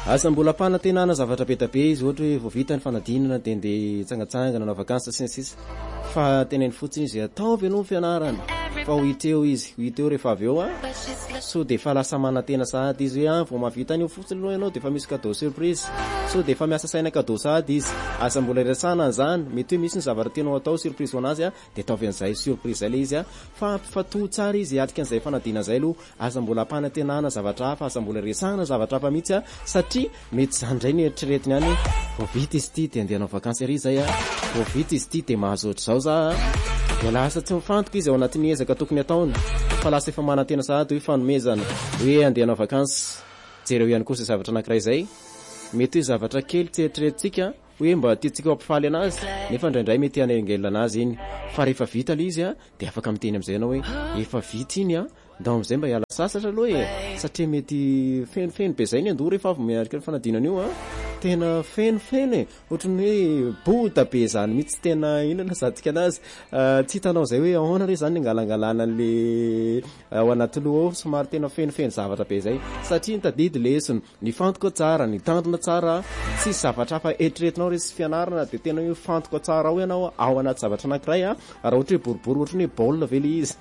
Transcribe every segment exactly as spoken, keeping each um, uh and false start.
asa mbola panantenana zavatra betabe izy ohatra hoe vao vita ny fanadinana dia ndeha tsangatsangana na vakansa sy ny sisa fa teneny fotsiny izy ataovy aloha ny fianarana fa ho hiteo izy ho hiteo rehefa avy eo a so dia fa lasa manantena sahady izy hoe a vao mavita an'io fotsiny aloha ianao dia fa misy cadeau surprise so dia fa miasa saina cadeau sahady izy asa mbola iresana an'izany mety hoe misy ny zavatra tianao atao surprise ho anazy a dia ataovy an'izay surprise zay le izy a fa ampifatohy tsara izy hiatrika an'izay fanadina zay aloha asa mbola panantenana zavatra hafa asa mbola iresana zavatra hafa mihitsy a satria mety zany ndray ny eritreretiny any vao vita izy ity dia andeha hanao vakansy ary zay a vao vita izy ity dia mahazo ohatr'izao za dia lasa tsy mifantoka izy ao anatin'ny ezaka tokony ataony fa lasa efa manantena sahady hoe fanomezana hoe andeha hanao vakansy jereo ihany koa izay zavatra anankiray zay mety hoe zavatra kely tsy eritreretintsika hoe mba tiantsika ampifaly anazy nefa indraindray mety hanengelina anazy iny fa rehefa vita le izy a dia afaka miteny amin'izay ianao hoe efa vita iny a ndao amin'izay mba hiala sasatra aloha e satria mety fenofeno be zay ny andoha rehefa avy miarika ny fanadinana io a tena fenofeno e ohatrany hoe bota be zany mihitsy tena inona zatsika anazy tsy hitanao zay hoe ahoana re zany ny angalangalana an'le ao anaty loha ao somary tena fenofeno zavatra be zay satria nitadidy lesona ny fantoka tsara ny tandrina tsara tsy zavatra hafa eritreretinao re sy fianarana dia tena hoe fantoka tsara ao ianao ao anaty zavatra anankiray a raha ohatra hoe boribory ohatrany hoe baolina ve le izy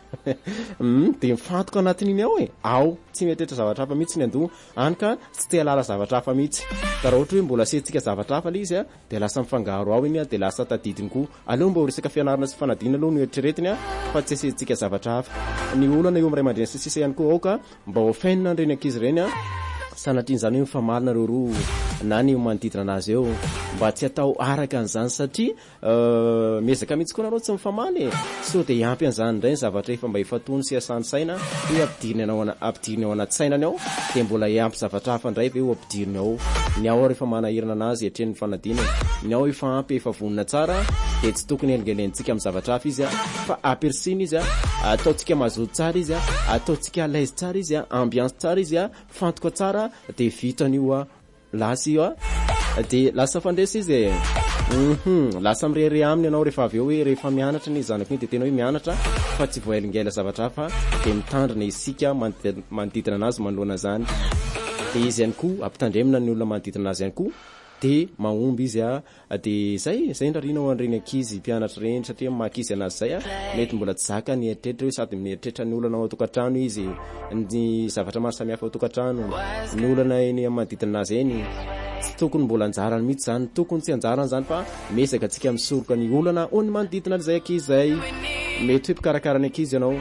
dia mifantoka anatin'iny ao e ao tsy mietrretra zavatra hafa mihitsy ny andoha any ka tsy te halala zavatra hafa mihitsy ka raha ohatra hoe mbola asentsika zavatra hafa le izy a dia lasa mifangaro ao iny a dia lasa tadidiny koa aleo mba ho resaka fianarana sy fanadina aloha no eritreretiny a fa tsy asentsika zavatra hafa ny olana eo amin'ray aman-dreny sy sisa ihany koa ao ka mba ho fainina nireny ankizy ireny a sanatriany zany hoe mifamalina reo roa na ny manodidina anazy eo mba tsy atao araka an'izany satria mezaka mihitsy koa nareo tsy mifamaly e so dia hiampy an'izany indray ny zavatra efa mba hifatony sy asany saina hoe ampidiriny anao ampidiriny ao anaty sainany ao dia mbola hiampy zavatra hafa indray ve ho ampidiriny ao ny ao rehefa manahirana anazy etren'ny fanadina ny ao efa ampy efa vonina tsara dia tsy tokony elingelentsika amin'ny zavatra hafa izy a fa apersiny izy a ataontsika mazoto tsara izy a ataontsika laizy tsara izy a ambiance tsara izy a fantoka tsara dia vitan'io a lasa io a dia lasa fandresa izy e mhm lasa mirere aminy ianao rehefa avy eo hoe rehefa mianatra ny zanako iny dia tena hoe mianatra fa tsy voaelingela zavatra hafa dia mitandrina isika manodidina anazy manoloana zany dia izy ihany koa ampitandremina ny olona manodidina anazy ihany koa dia mahomby izy a dia zay zay ndrarina ho an'ireny ankizy mpianatra reny satria mahakizy anazy zay a mety mbola tsy zaka ny eritreritra hoe sady mieritreritra ny olana ao atokantrano izy ny zavatra maro samihafa ao atokantrano ny olana eny manodidina anazy eny tsy tokony mbola anjarany mihitsy zany tokony tsy anjarany zany fa mesaka antsika misoroka ny olana ho ny manodidina an'izay ankizy zay mety hoe mpikarakara ny ankizy ianao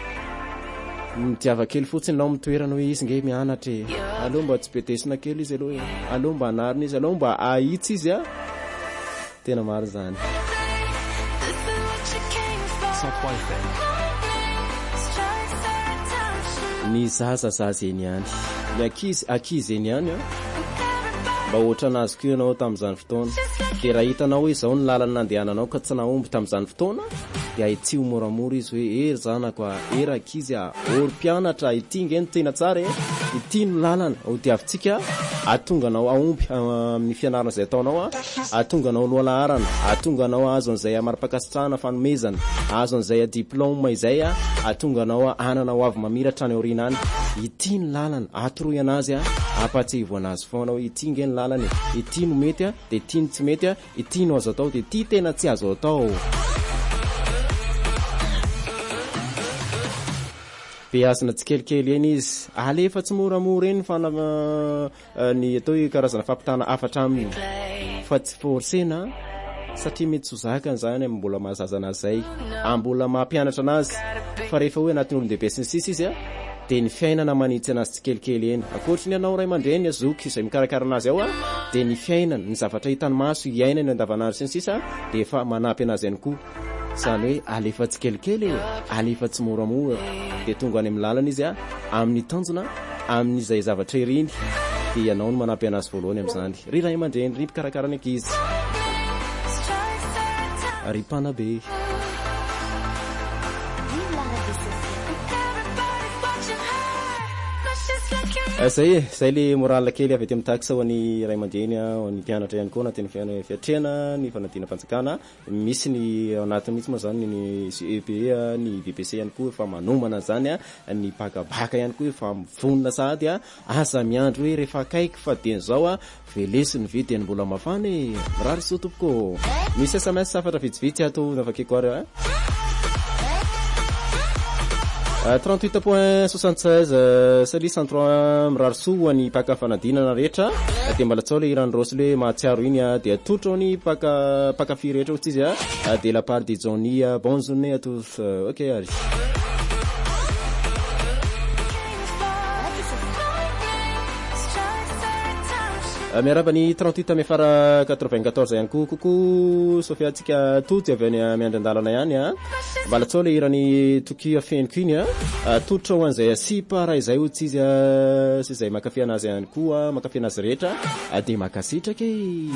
mitiava kely fotsiny lao mitoerana hoe izy nge mianatra e aloha mba tsy petesina kely izy aloha e aloha mba anarina izy aloha mba ahitsy izy a tena maro zany ny zaza zaza eny ihany ny akizy akizy eny ihany a mba ohatra anazy ko ianao tamin'izany fotoana dia raha hitanao hoe izao ny lalany nandehananao ka tsy nahomby tamin'izany fotoana dia ity ho moramora izy hoe ery zanako a ery ankizy a ory mpianatra ity nge no tena tsara e ity no lalana ho diavintsika atonga anao ahomby amin'ny fianarana izay ataonao a atonga anao loha laharana atonga anao azo an'izay amara-pakasitrahana fanomezana azo an'izay diplôma izay a atonga anao anana ho avy mamiratra any aoriana any ity ny lalana atoroy anazy a apatsivo anazy foana ity nge ny lalana ity no mety a dia ity no tsy mety a ity no azo atao dia ity tena tsy azo atao be azana tsy kelikely eny izy alefa tsy moramora eny fana ny atao hoe karazana fampitana afatra aminy fa tsy forsena satria mety sozaka n'izany mbola mahazaza anazy zay ambola mampianatra anazy fa rehefa hoe anatin'ny olon-dehibe sy ny sisa izy a dia ny fiainana manitsy anazy tsy kelikely eny akoatry ny anao ray aman-dreny azoky izay mikarakara anazy ao a dia ny fiainana ny zavatra hitany maso iainany andavanandro sy ny sisa dia efa manampy anazy ihany koa zany hoe alefa tsy kelikely alefa tsy moramora dia tonga any amin'ny lalana izy a amin'ny tanjona amin'izay zavatra iriny dia ianao no manampy anazy voalohany amin'izany ry ray aman-dreny ry mpikarakara ny ankizy ry mpanabe Vive la radio. zay zay le morale kely avy ety amin'ny taxa ho an'ny ray aman-dreny ho an'ny mpianatra ihany koa anatin'ny fiatrena ny fanadina fanjakana misy ny ao anatiny mihitsy moa zany ny C E P E ny V P C ihany koa efa manomana zany a ny bakabaka ihany koa efa mivonona sady a asa miandro hoe rehefa akaiky fa dieny zao a velesiny vity any mbola mafana e mirary so tompoko misy S M S safatra vitsivitsy ato navakeko ary a trente-huit point soixante-seize sali cent trois mirary soa ny paka fanadinana rehetra dia mbala tsao le irany rosy le mahatsiaro iny a dia atotro ny paka paka fi rehetra ohatsy izy a de la part de Johnny bonne journée à tous ok ary miaraba ny trente-huit mefara quatre-vingt-quatorze ihany koa koko Sofia tsika toty avy any miandran-dalana ihany a mbala tsao le irany toki afeniko iny a totra ho an'izay asipa raha izay ohatsy izy a sy izay makafy anazy ihany koa makafy anazy rehetra de makasitraka e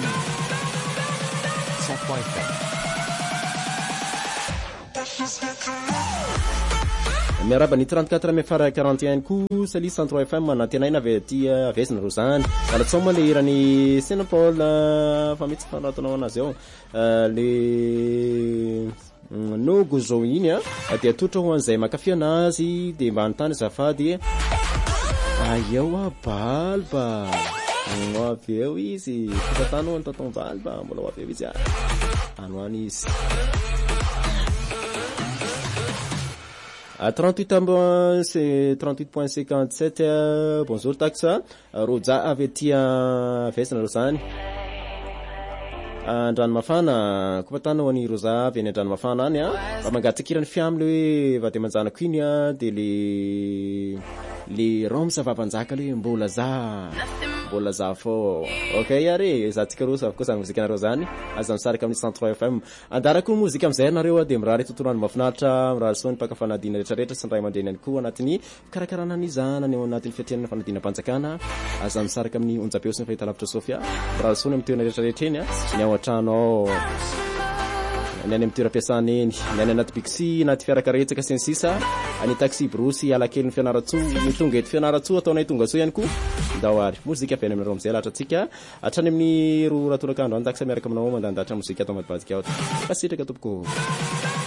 miaraba ny trente-quatre mefara quarante ihany koa sali cent trois F M manantenaina avy aty avesina ro zany mbala tsao moa le irany Saint Paul fa mitsy fanatanao anazy ao le nogo zao iny a dia atotra ho an'izay makafy anazy dia mba anytany zafady ayao a balba avy eo izy fatatano ny tonton balba mbola ho avy eo izy a anoany izy trente-huit c'est trente-huit point cinquante-sept bonjour taxa roja avy aty vesina ro zany Andranomafana kupatana wani roza avy any Andranomafana any a mba mangatsakirany fiamily hoe vady amanjanako iny a de le le romsa vavanjaka le mbola za mbola za fo okay yare za tsikarosa koa sa muzika nareo zany aza misaraka amin'ny cent trois F M andarako muzika amizay nareo de mirary totorano mafinatra mirary sony paka fanadina rehetra rehetra sy ndray mandreny any koa anatiny fikarakarana ny zanany ao anatiny fiatenana fanadina panjakana aza misaraka amin'ny onjapeo sy ny fahita lavitra Sofia mirary sony amin'ny toerana rehetra rehetra eny a ny ao an-trano ny any amin'ny toeram-piasana eny ny any anaty biksi anaty fiarakaretsaka sy ny sisa any taxi brosy alakely ny fianaratsoa ny tonga eto fianaratsoa ataonay tonga soa ihany koa ndao ary mozika avy any aminareo amizay lahatra atsika hatrany amin'ny ro ratolakandro any taksa miaraka aminao mandandatra mozika atao madibadika ao pasitraka tompoko